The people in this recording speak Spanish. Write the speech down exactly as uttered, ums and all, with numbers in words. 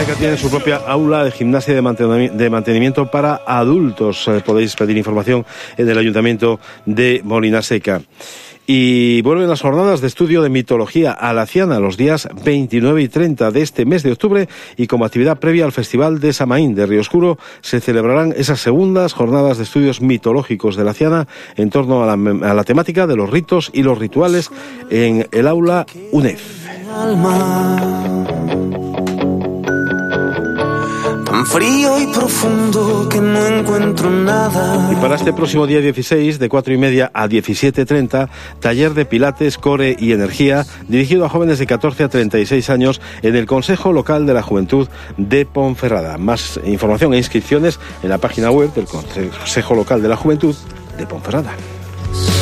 Seca tiene su propia aula de gimnasia de mantenimiento, de mantenimiento para adultos. Eh, podéis pedir información en el Ayuntamiento de Molina Seca. Y vuelven las jornadas de estudio de mitología alaciana los días veintinueve y treinta de este mes de octubre, y como actividad previa al Festival de Samaín de Río Oscuro se celebrarán esas segundas jornadas de estudios mitológicos de Laciana en torno a la, a la temática de los ritos y los rituales en el aula U N E F. Tan frío y profundo que no encuentro nada. Y para este próximo día dieciséis, de cuatro y media a diecisiete treinta, taller de pilates, core y energía, dirigido a jóvenes de catorce a treinta y seis años en el Consejo Local de la Juventud de Ponferrada. Más información e inscripciones en la página web del Consejo Local de la Juventud de Ponferrada.